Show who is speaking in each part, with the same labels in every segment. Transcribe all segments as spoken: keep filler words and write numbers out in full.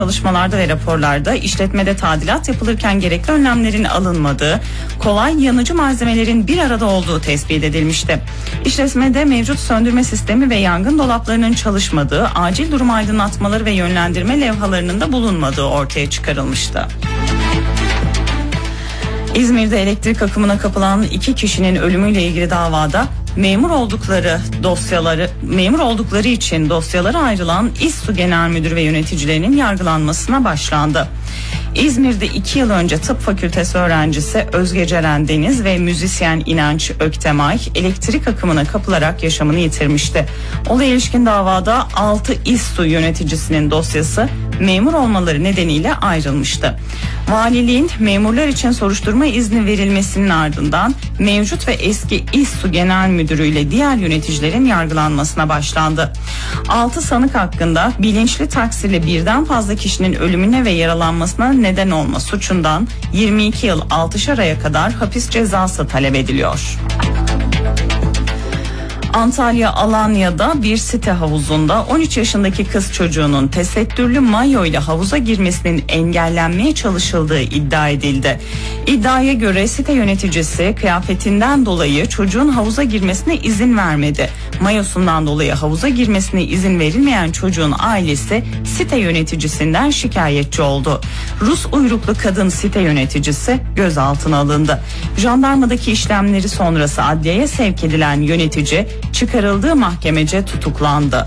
Speaker 1: çalışmalarda ve raporlarda işletmede tadilat yapılırken gerekli önlemlerin alınmadığı, kolay yanıcı malzemelerin bir arada olduğu tespit edilmişti. İşletmede mevcut söndürme sistemi ve yangın dolaplarının çalışmadığı, acil durum aydınlatmaları ve yönlendirme levhalarının da bulunmadığı ortaya çıkarılmıştı. İzmir'de elektrik akımına kapılan iki kişinin ölümüyle ilgili davada memur oldukları dosyaları memur oldukları için dosyalara ayrılan İSSU Genel Müdürü ve yöneticilerinin yargılanmasına başlandı. İzmir'de iki yıl önce tıp fakültesi öğrencisi Özge Ceren Deniz ve müzisyen İnanç Öktemay elektrik akımına kapılarak yaşamını yitirmişti. Olaya ilişkin davada altı İSSU yöneticisinin dosyası memur olmaları nedeniyle ayrılmıştı. Valiliğin memurlar için soruşturma izni verilmesinin ardından mevcut ve eski İSSU Genel Müdürü ile diğer yöneticilerin yargılanmasına başlandı. altı sanık hakkında bilinçli taksirle birden fazla kişinin ölümüne ve yaralanmasına neden olma suçundan yirmi iki yıl altışar aya kadar hapis cezası talep ediliyor. Antalya Alanya'da bir site havuzunda on üç yaşındaki kız çocuğunun tesettürlü mayo ile havuza girmesinin engellenmeye çalışıldığı iddia edildi. İddiaya göre site yöneticisi kıyafetinden dolayı çocuğun havuza girmesine izin vermedi. Mayosundan dolayı havuza girmesine izin verilmeyen çocuğun ailesi site yöneticisinden şikayetçi oldu. Rus uyruklu kadın site yöneticisi gözaltına alındı. Jandarmadaki işlemleri sonrası adliyeye sevk edilen yönetici çıkarıldığı mahkemece tutuklandı.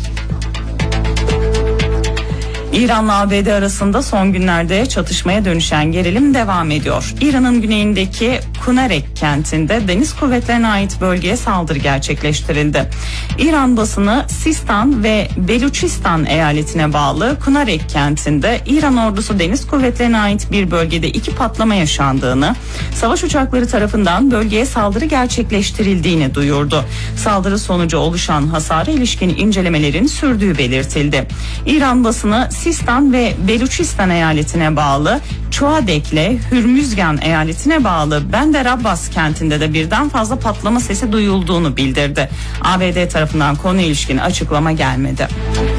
Speaker 1: İran'la A B D arasında son günlerde çatışmaya dönüşen gerilim devam ediyor. İran'ın güneyindeki Kunerek kentinde deniz kuvvetlerine ait bölgeye saldırı gerçekleştirildi. İran basını Sistan ve Beluçistan eyaletine bağlı Kunerek kentinde İran ordusu deniz kuvvetlerine ait bir bölgede iki patlama yaşandığını, savaş uçakları tarafından bölgeye saldırı gerçekleştirildiğini duyurdu. Saldırı sonucu oluşan hasara ilişkin incelemelerin sürdüğü belirtildi. İran basını Sistan ve Beluçistan eyaletine bağlı Çoadek'le Hürmüzgan eyaletine bağlı Bender Abbas kentinde de birden fazla patlama sesi duyulduğunu bildirdi. A B D tarafından konuya ilişkin açıklama gelmedi.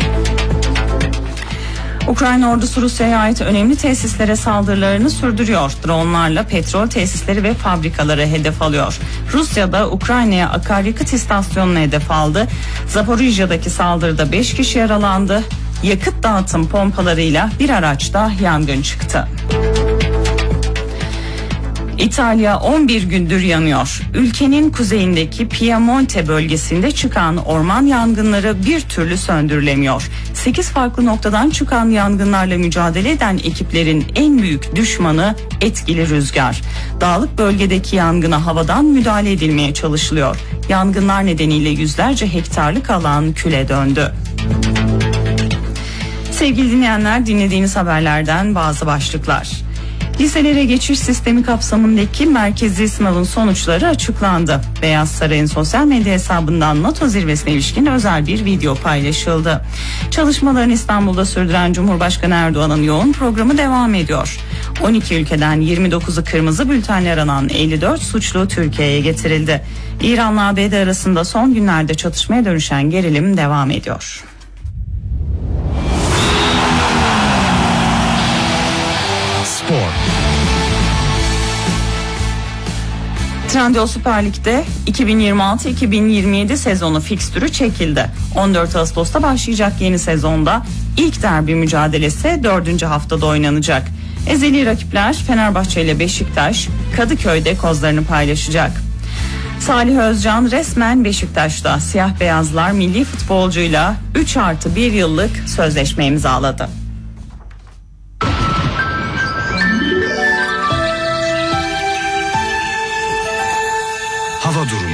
Speaker 1: Ukrayna ordusu Rusya'ya ait önemli tesislere saldırılarını sürdürüyor. Dronlarla petrol tesisleri ve fabrikaları hedef alıyor. Rusya da Ukrayna'ya akaryakıt istasyonunu hedef aldı. Zaporijya'daki saldırıda beş kişi yaralandı. Yakıt dağıtım pompalarıyla bir araçta yangın çıktı. İtalya on bir gündür yanıyor. Ülkenin kuzeyindeki Piemonte bölgesinde çıkan orman yangınları bir türlü söndürülemiyor. sekiz farklı noktadan çıkan yangınlarla mücadele eden ekiplerin en büyük düşmanı etkili rüzgar. Dağlık bölgedeki yangına havadan müdahale edilmeye çalışılıyor. Yangınlar nedeniyle yüzlerce hektarlık alan küle döndü. Sevgili dinleyenler, dinlediğiniz haberlerden bazı başlıklar. Liselere geçiş sistemi kapsamındaki merkezi sınavın sonuçları açıklandı. Beyaz Saray'ın sosyal medya hesabından NATO zirvesine ilişkin özel bir video paylaşıldı. Çalışmalarını İstanbul'da sürdüren Cumhurbaşkanı Erdoğan'ın yoğun programı devam ediyor. on iki ülkeden yirmi dokuzu kırmızı bültenle aranan elli dört suçlu Türkiye'ye getirildi. İran'la A B D arasında son günlerde çatışmaya dönüşen gerilim devam ediyor. Trendyol Süper Lig'de iki bin yirmi altı iki bin yirmi yedi sezonu fikstürü çekildi. on dört Ağustos'ta başlayacak yeni sezonda ilk derbi mücadelesi dördüncü haftada oynanacak. Ezeli rakipler Fenerbahçe ile Beşiktaş Kadıköy'de kozlarını paylaşacak. Salih Özcan resmen Beşiktaş'ta. Siyah beyazlar milli futbolcuyla üç artı bir yıllık sözleşme imzaladı.
Speaker 2: Hava durumu.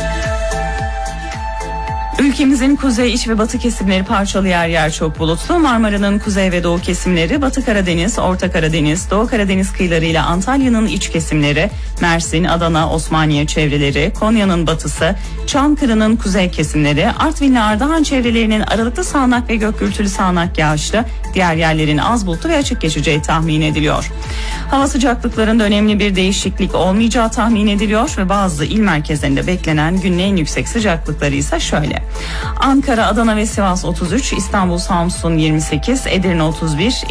Speaker 1: Ülkemizin kuzey, iç ve batı kesimleri parçalı, yer yer çok bulutlu. Marmara'nın kuzey ve doğu kesimleri, Batı Karadeniz, Orta Karadeniz, Doğu Karadeniz kıyılarıyla Antalya'nın iç kesimleri, Mersin, Adana, Osmaniye çevreleri, Konya'nın batısı, Çankırı'nın kuzey kesimleri, Artvin ve Ardahan çevrelerinin aralıklı sağanak ve gök gürültülü sağanak yağışlı, diğer yerlerin az bulutlu ve açık geçeceği tahmin ediliyor. Hava sıcaklıklarında önemli bir değişiklik olmayacağı tahmin ediliyor ve bazı il merkezlerinde beklenen günün en yüksek sıcaklıkları ise şöyle. Ankara, Adana ve Sivas otuz üç, İstanbul, Samsun yirmi sekiz, Edirne otuz bir,